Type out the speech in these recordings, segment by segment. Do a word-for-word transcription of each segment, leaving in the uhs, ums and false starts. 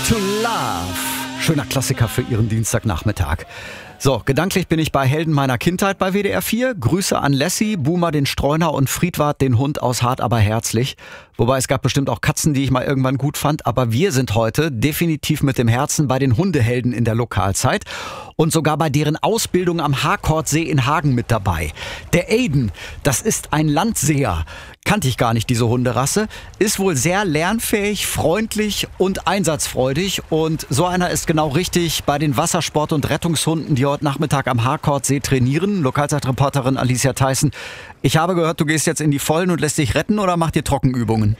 to Love. Schöner Klassiker für Ihren Dienstagnachmittag. So, gedanklich bin ich bei Helden meiner Kindheit bei W D R vier. Grüße an Lassie, Boomer den Streuner und Friedwart den Hund aus Hart aber herzlich. Wobei es gab bestimmt auch Katzen, die ich mal irgendwann gut fand. Aber wir sind heute definitiv mit dem Herzen bei den Hundehelden in der Lokalzeit. Und sogar bei deren Ausbildung am Harkordsee in Hagen mit dabei. Der Aiden, das ist ein Landseher. Kannte ich gar nicht, diese Hunderasse. Ist wohl sehr lernfähig, freundlich und einsatzfreudig. Und so einer ist genau richtig bei den Wassersport- und Rettungshunden, die heute Nachmittag am Harkordsee trainieren. Lokalzeitreporterin Alicia Theissen. Ich habe gehört, du gehst jetzt in die Vollen und lässt dich retten oder macht ihr Trockenübungen?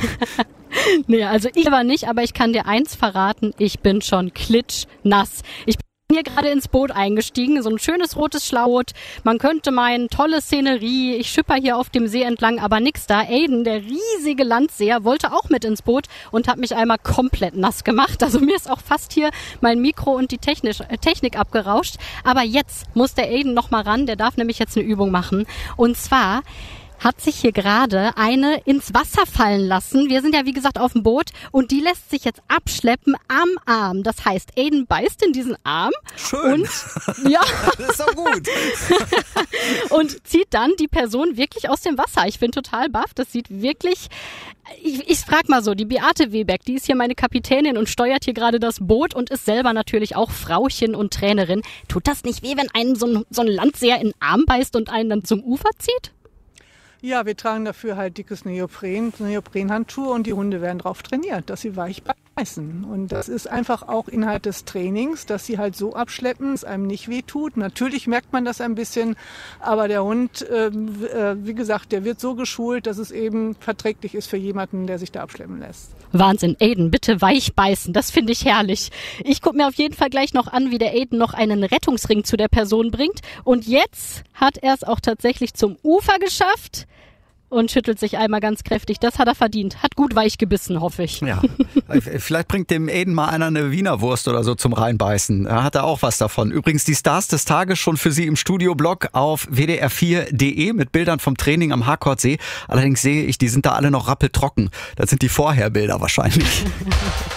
Nee, also ich aber nicht, aber ich kann dir eins verraten, ich bin schon klitschnass. Ich bin hier gerade ins Boot eingestiegen, so ein schönes rotes Schlauchboot. Man könnte meinen, tolle Szenerie, ich schipper hier auf dem See entlang, aber nix da. Aiden, der riesige Landseher, wollte auch mit ins Boot und hat mich einmal komplett nass gemacht. Also mir ist auch fast hier mein Mikro und die Technisch, äh, Technik abgerauscht. Aber jetzt muss der Aiden noch mal ran, der darf nämlich jetzt eine Übung machen. Und zwar hat sich hier gerade eine ins Wasser fallen lassen. Wir sind ja wie gesagt auf dem Boot und die lässt sich jetzt abschleppen am Arm. Das heißt, Aiden beißt in diesen Arm. Schön. Und, ja. Das ist doch gut. Und zieht dann die Person wirklich aus dem Wasser. Ich bin total baff. Das sieht wirklich... Ich, ich frag mal so, die Beate Webeck, die ist hier meine Kapitänin und steuert hier gerade das Boot und ist selber natürlich auch Frauchen und Trainerin. Tut das nicht weh, wenn einen so ein, so ein Landseher in den Arm beißt und einen dann zum Ufer zieht? Ja, wir tragen dafür halt dickes Neopren, Neoprenhandschuhe und die Hunde werden darauf trainiert, dass sie weich beißen. Und das ist einfach auch Inhalt des Trainings, dass sie halt so abschleppen, dass es einem nicht weh tut. Natürlich merkt man das ein bisschen, aber der Hund, äh, wie gesagt, der wird so geschult, dass es eben verträglich ist für jemanden, der sich da abschleppen lässt. Wahnsinn, Aiden, bitte weich beißen, das finde ich herrlich. Ich gucke mir auf jeden Fall gleich noch an, wie der Aiden noch einen Rettungsring zu der Person bringt. Und jetzt hat er es auch tatsächlich zum Ufer geschafft und schüttelt sich einmal ganz kräftig. Das hat er verdient. Hat gut weich gebissen, hoffe ich. Ja, vielleicht bringt dem Aiden mal einer eine Wiener Wurst oder so zum Reinbeißen. Da hat er auch was davon. Übrigens die Stars des Tages schon für Sie im Studioblog auf w d r vier punkt d e mit Bildern vom Training am Harkordsee. Allerdings sehe ich, die sind da alle noch rappeltrocken. Das sind die Vorherbilder wahrscheinlich.